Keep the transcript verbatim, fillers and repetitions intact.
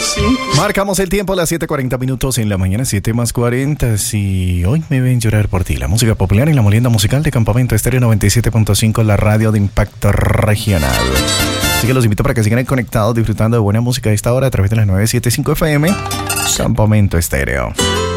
cinco. Marcamos el tiempo a las siete cuarenta minutos en la mañana, siete más cuarenta. Si hoy me ven llorar por ti, la música popular y la molienda musical de Campamento Estéreo noventa y siete punto cinco, la radio de impacto regional. Así que los invito para que sigan conectados disfrutando de buena música a esta hora a través de las novecientos setenta y cinco F M, Campamento Estéreo.